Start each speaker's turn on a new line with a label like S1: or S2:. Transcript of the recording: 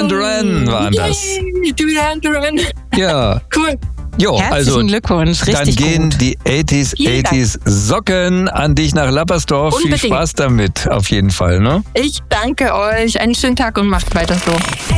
S1: Duran Duran waren das.
S2: Duran Duran.
S1: Ja.
S2: Cool.
S1: Jo,
S3: Herzlichen Glückwunsch,
S1: dann
S3: richtig
S1: gehen
S3: gut.
S1: die 80s Socken an dich nach Lappersdorf.
S2: Unbedingt.
S1: Viel Spaß damit, auf jeden Fall, ne?
S2: Ich danke euch. Einen schönen Tag und macht weiter so.